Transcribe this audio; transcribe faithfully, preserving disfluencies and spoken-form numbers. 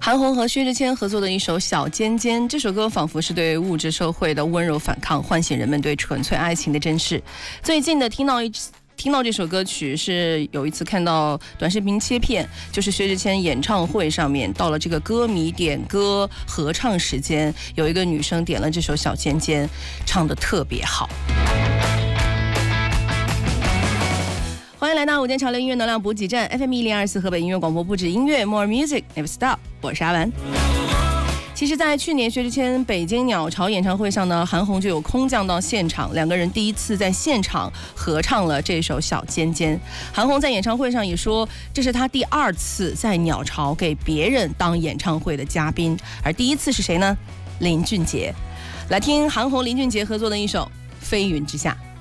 韩红和薛之谦合作的一首《小尖尖》，这首歌仿佛是对物质社会的温柔反抗，唤醒人们对纯粹爱情的珍视。最近的听到一听到这首歌曲，是有一次看到短视频切片，就是薛之谦演唱会上面，到了这个歌迷点歌合唱时间，有一个女生点了这首《小尖尖》，唱得特别好。欢迎来到午间潮流音乐能量补给站 F M 一零二四河北音乐广播，不止音乐 More Music Never Stop， 我是阿文。其实在去年薛之谦北京鸟巢演唱会上呢，韩红就有空降到现场，两个人第一次在现场合唱了这首《小尖尖》。韩红在演唱会上也说，这是她第二次在鸟巢给别人当演唱会的嘉宾，而第一次是谁呢？林俊杰。来听韩红林俊杰合作的一首《飞云之下》。